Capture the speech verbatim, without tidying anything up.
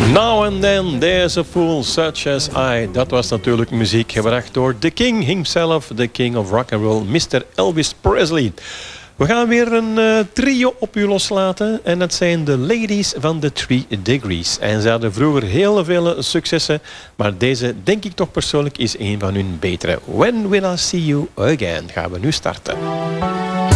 Now and then there's a fool such as I. Dat was natuurlijk muziek gebracht door The King himself, the King of Rock and Roll, mister Elvis Presley. We gaan weer een uh, trio op u loslaten en dat zijn de Ladies van the Three Degrees. En ze hadden vroeger heel veel successen, maar deze denk ik toch persoonlijk is een van hun betere. When Will I See You Again gaan we nu starten.